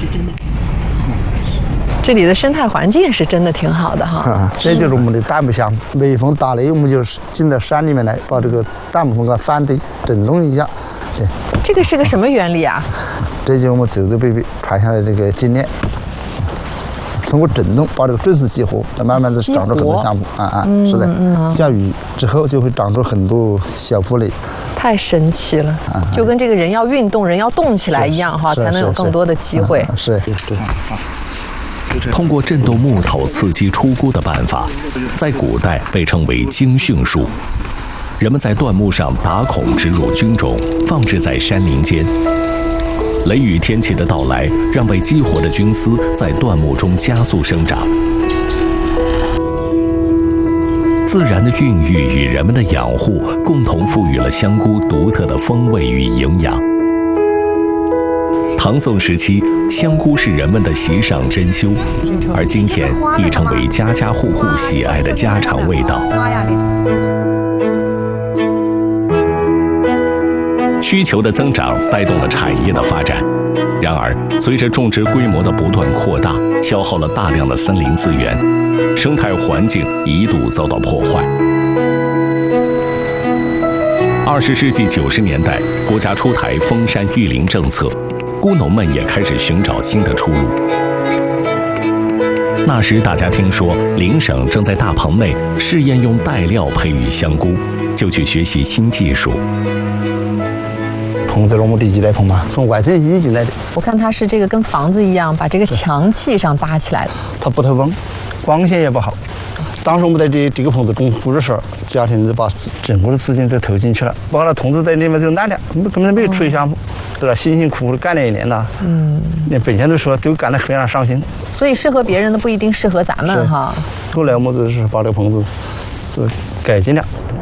这里的生态环境是真的挺好的哈。 这就是我们的弹幕项目，每逢打雷，我们就是进到山里面来，把这个弹幕风翻堆震动一下。对， 这个是个什么原理啊？ 这就是我们祖祖辈辈传下来这个经验。通过震动把这个种子激活，慢慢的长出很多项目是的。下雨之后就会长出很多小脯蕾， 太神奇了，就跟这个人要运动、人要动起来一样哈，才能有更多的机会。 是。 通过震动木头刺激出菇的办法，在古代被称为精训术。人们在椴木上打孔植入菌种，放置在山林间。雷雨天气的到来，让被激活的菌丝在椴木中加速生长。自然的孕育与人们的养护，共同赋予了香菇独特的风味与营养。唐宋时期，香菇是人们的席上珍馐，而今天已成为家家户户喜爱的家常味道。需求的增长带动了产业的发展，然而，随着种植规模的不断扩大，消耗了大量的森林资源，生态环境一度遭到破坏。20世纪90年代，国家出台封山育林政策，菇农们也开始寻找新的出路。那时，大家听说邻省正在大棚内试验用带料培育香菇，就去学习新技术。 棚子是我们第一代棚嘛，从外城引进来的。 我看它是这个跟房子一样，把这个墙砌上搭起来的。 它不透风，光线也不好。当时我们在这个棚子种菇的时候，家庭就把整个的资金都投进去了，把那棚子在里面就烂了，根本没有出去项目，对吧？辛辛苦苦的干了1年了，连本县都说都干得非常伤心。 所以适合别人的不一定适合咱们哈。 后来我们就是把这个棚子是改进了。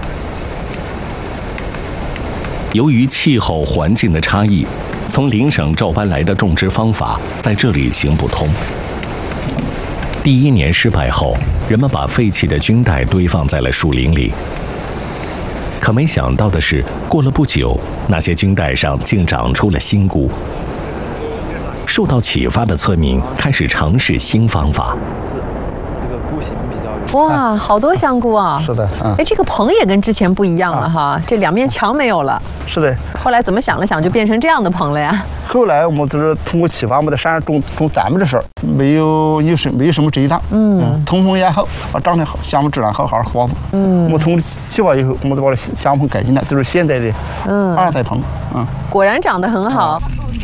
由于气候环境的差异，从邻省照搬来的种植方法在这里行不通。第1年失败后，人们把废弃的菌袋堆放在了树林里。可没想到的是，过了不久，那些菌袋上竟长出了新菇。受到启发的村民开始尝试新方法。 哇，好多香菇啊！ 是的， 哎，这个棚也跟之前不一样了哈，这2面墙没有了。 是的。 后来怎么想了想，就变成这样的棚了呀？ 后来我们就是通过启发，我们在山上种弹幕的时候，没有什么遮挡，通风也好，长得好，项目质量好，花。我们通过启发以后，我们就把这项目改进了，就是现在的2代棚。 果然长得很好。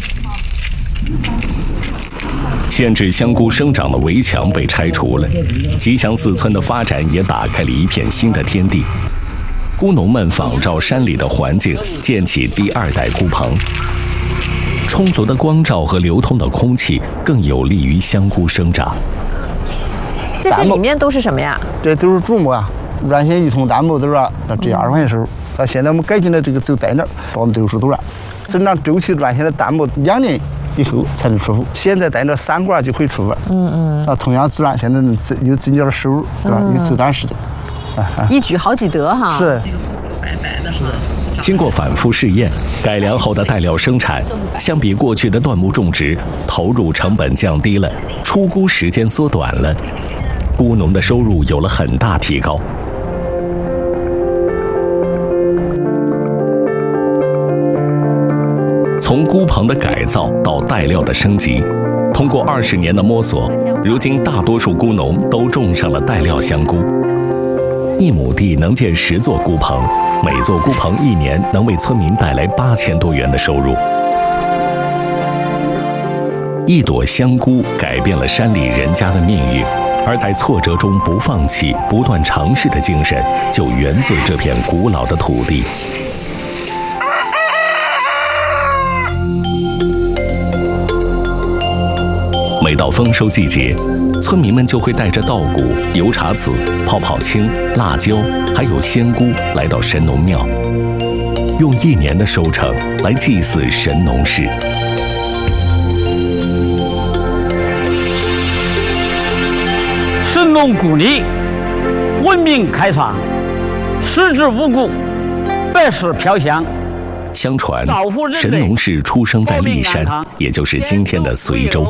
限制香菇生长的围墙被拆除了，吉祥寺村的发展也打开了一片新的天地。菇农们仿照山里的环境，建起第2代菇棚。充足的光照和流通的空气更有利于香菇生长。 这里面都是什么呀？ 这都是竹木啊，原先1桶弹幕都是这2块钱收入，到现在我们改进了这个走带料，把我们60多了。生长周期原先的弹幕2年以后才能出户，现在带了3个月就可以出户。同样自然，现在又增加了收入，对吧？又缩短时间。 一举好几得哈。 是。 经过反复试验，改良后的带料生产，相比过去的椴木种植，投入成本降低了，出菇时间缩短了，菇农的收入有了很大提高。从菇棚的改造到带料的升级，通过20年的摸索，如今大多数菇农都种上了带料香菇。1亩地能建10座菇棚，每座菇棚1年能为村民带来8000多元的收入。一朵香菇改变了山里人家的命运，而在挫折中不放弃、不断尝试的精神，就源自这片古老的土地。每到丰收季节，村民们就会带着稻谷、油茶籽、泡泡青、辣椒，还有鲜菇来到神农庙，用1年的收成来祭祀神农氏。 神农故里，文明开创，食之无谷，百世飘香。 相传，神农氏出生在骊山，也就是今天的随州。